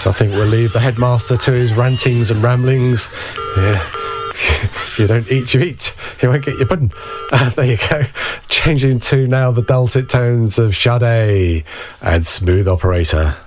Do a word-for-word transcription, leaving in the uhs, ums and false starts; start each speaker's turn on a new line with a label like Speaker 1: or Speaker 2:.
Speaker 1: I think we'll leave the headmaster to his rantings and ramblings. Yeah. If you don't eat, you eat. You won't get your pudding. Uh, there you go. Changing to now the dulcet tones of Sade and Smooth Operator.